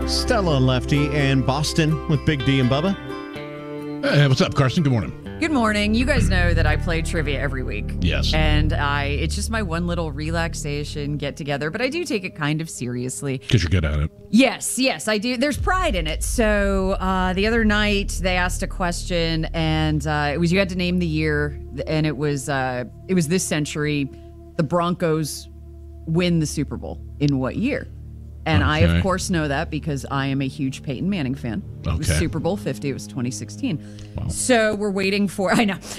Stella, Lefty, and Boston with Big D and Bubba. Hey, what's up, Carson? Good morning. Good morning. You guys know that I play trivia every week. Yes. And it's just my one little relaxation get together, but I do take it kind of seriously. Because you're good at it. Yes, I do. There's pride in it. So the other night they asked a question, and it was you had to name the year, and it was this century. The Broncos win the Super Bowl in what year? And I, of course, know that because I am a huge Peyton Manning fan. It was Super Bowl 50. It was 2016. Wow. So we're waiting for,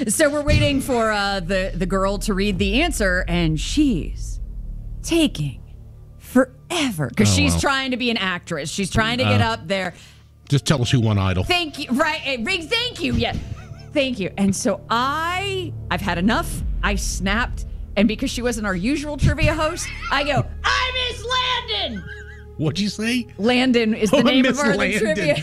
the girl to read the answer, and she's taking forever because she's trying to be an actress. She's trying to get up there. Just tell us who won Idol. Thank you. Right. Thank you. Yeah. Thank you. And so I've had enough. I snapped. And because she wasn't our usual trivia host, I go, I miss Landon. What'd you say? Landon is the name of our trivia.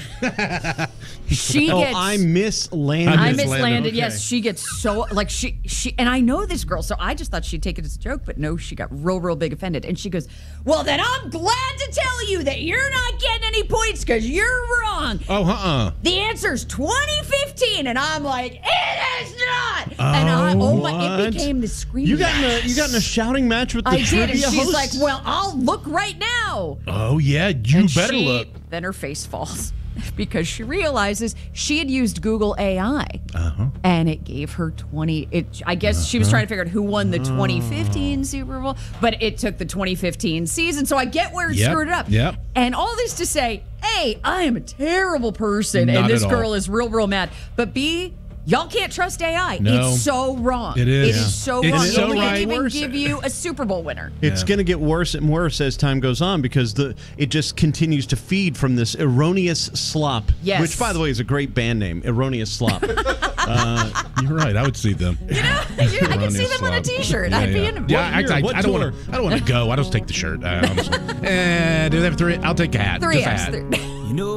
I miss Landon. I miss Landon. Okay. Yes, she gets so like she and I know this girl, so I just thought she'd take it as a joke, but no, she got real big offended, and she goes, "Well, then I'm glad to tell you that you're not getting any points because you're wrong." Oh, The answer's 2015, and I'm like, it is not. And it became the screaming. You got in a shouting match with the trivia did, and she's host? like, "Well, I'll look right now." Oh yeah, you better look. Then her face falls because she realizes she had used Google AI, and it gave her 20. I guess she was trying to figure out who won the 2015 Super Bowl, but it took the 2015 season. So I get where it screwed it up. Yep. And all this to say, A, I am a terrible person, Not and this at all. girl is real mad. But B, y'all can't trust AI. No. It's so wrong. It is. It is so It's wrong. so It right. can't even give you a Super Bowl winner. It's going to get worse and worse as time goes on because it just continues to feed from this Erroneous Slop, Yes. which, by the way, is a great band name, Erroneous Slop. You're right. I would see them. You know, I can see them on a T-shirt. I'd be into it. Yeah, I don't want to go. I just take the shirt. Honestly. Do they have three? I'll take a hat. Three Just a Fs. hat. You know.